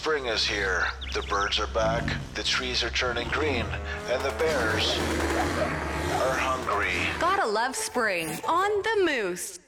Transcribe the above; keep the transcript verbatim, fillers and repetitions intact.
Spring is here. The birds are back, the trees are turning green, and the bears are hungry. Gotta love spring on the Moose.